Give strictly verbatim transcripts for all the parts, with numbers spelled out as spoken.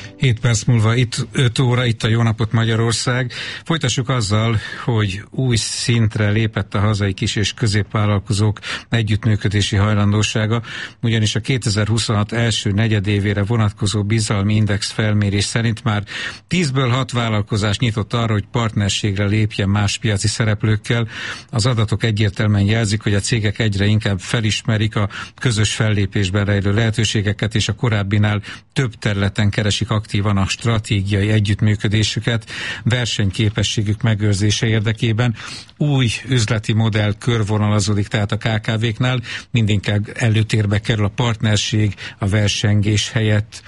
hét perc múlva itt öt óra, itt a Jó Napot Magyarország. Folytassuk azzal, hogy új szintre lépett a hazai kis- és középvállalkozók együttműködési hajlandósága, ugyanis a kétezer-huszonhat első negyedévére vonatkozó bizalmi index felmérés szerint már tízből hat vállalkozás nyitott arra, hogy partnerségre lépjen más piaci szereplőkkel. Az adatok egyértelműen jelzik, hogy a cégek egyre inkább felismerik a közös fellépésben rejlő lehetőségeket, és a korábbinál több területen keresik aktívan a stratégiai együttműködésüket versenyképességük megőrzése érdekében. Új üzleti modell körvonalazódik tehát a ká ká véknál, mindinkább előtérbe kerül a partnerség a versengés helyett.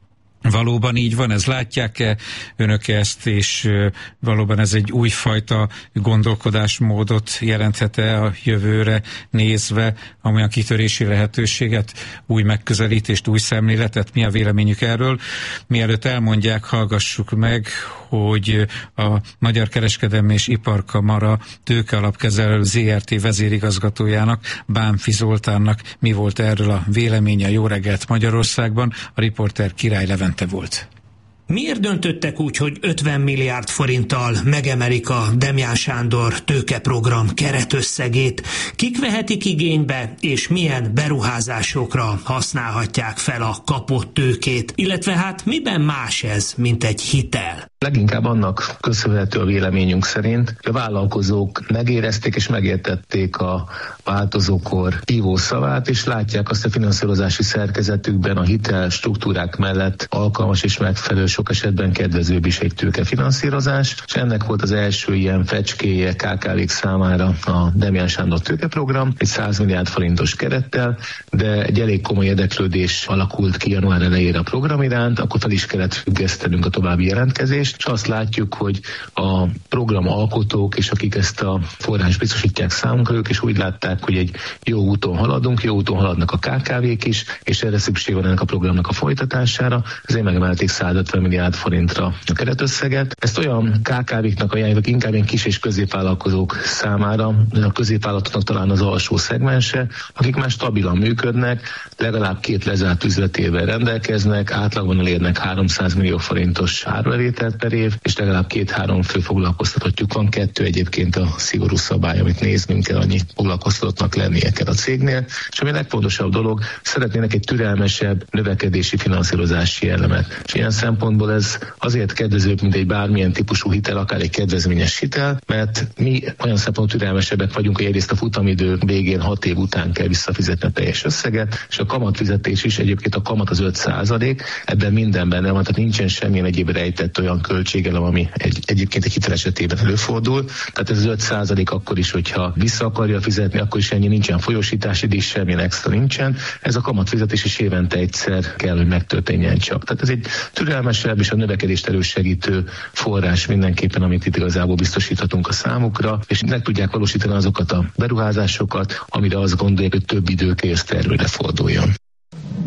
Valóban így van, ez látják-e önök ezt, és valóban ez egy újfajta gondolkodásmódot jelenthet-e a jövőre nézve, ami a kitörési lehetőséget, új megközelítést, új szemléletet? Mi a véleményük erről? Mielőtt elmondják, hallgassuk meg, hogy a Magyar Kereskedelmi és Iparkamara tőkealapkezelő zé er té vezérigazgatójának, Bánffy Zoltánnak mi volt erről a véleménye. Jó reggelt Magyarországban, a riporter Király Levente volt. Miért döntöttek úgy, hogy ötven milliárd forinttal megemelik a Demján Sándor tőkeprogram keretösszegét? Kik vehetik igénybe, és milyen beruházásokra használhatják fel a kapott tőkét? Illetve hát miben más ez, mint egy hitel? Leginkább annak köszönhető a véleményünk szerint, hogy a vállalkozók megérezték és megértették a változókor hívó szavát, és látják azt a finanszírozási szerkezetükben a hitel struktúrák mellett alkalmas és megfelelő, sok esetben kedvezőbb is egy tőkefinanszírozás, és ennek volt az első ilyen fecskéje ká ká vék számára a Demján Sándor tőkeprogram, egy száz milliárd forintos kerettel, de egy elég komoly érdeklődés alakult ki január elejére a program iránt, akkor fel is kellett függesztenünk a további jelentkezést, és azt látjuk, hogy a program alkotók és akik ezt a forrást biztosítják számunkra, ők is úgy látták, hogy egy jó úton haladunk, jó úton haladnak a ká ká vék is, és erre szükség van ennek a programnak a folytatására, ezért megemelték százötven milliárd forintra a keretösszeget. Ezt olyan ká ká véknak ajánljuk, inkább ilyen kis és középvállalkozók számára, a középvállalatoknak talán az alsó szegmense, akik már stabilan működnek, legalább két lezárt üzletével rendelkeznek, átlagban elérnek háromszáz millió forintos árbevételt per év, és legalább két-három fő foglalkoztatottjuk van, kettő egyébként a szigorú szabály, amit néznünk kell, annyi foglalkoztatottnak lennie kell a cégnél. És ami a legfontosabb dolog, szeretnének egy türelmesebb növekedési finanszírozási elemet. És ilyen szempontból ez azért kedvezőbb, mint egy bármilyen típusú hitel, akár egy kedvezményes hitel, mert mi olyan szempontból türelmesebbek vagyunk, hogy egyrészt a futamidő végén hat év után kell visszafizetni a teljes összeget, és a kamatfizetés is, egyébként a kamat az öt százalék, ebben minden benne van, tehát nincsen semmilyen egyéb rejtett olyan költségelem, ami egy, egyébként egy hitel esetében előfordul. Tehát ez az öt százalék akkor is, hogyha vissza akarja fizetni, akkor is ennyi, nincsen folyósítási díj, semmilyen extra nincsen. Ez a kamatfizetés is évente egyszer kell, hogy megtörténjen csak. Tehát ez egy türelmesebb és a növekedést elősegítő forrás mindenképpen, amit itt igazából biztosíthatunk a számukra, és meg tudják valósítani azokat a beruházásokat, amire azt gondolják, hogy több idő kész tervére forduljon.